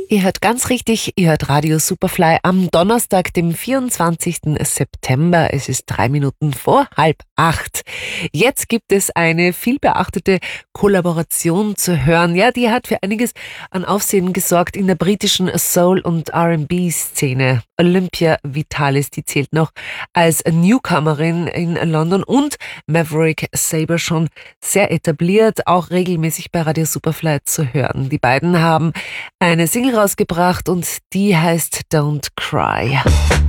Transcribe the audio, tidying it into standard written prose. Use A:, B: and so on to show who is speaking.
A: Ihr hört ganz richtig, ihr hört Radio Superfly am Donnerstag, dem 24. September. Es ist 3 Minuten vor 7:30. Jetzt gibt es eine vielbeachtete Kollaboration zu hören. Ja, die hat für einiges an Aufsehen gesorgt in der britischen Soul- und R&B-Szene. Olympia Vitalis, die zählt noch als Newcomerin in London, und Maverick Sabre, schon sehr etabliert, auch regelmäßig bei Radio Superfly zu hören. Die beiden haben eine Single rausgebracht und die heißt Don't Cry.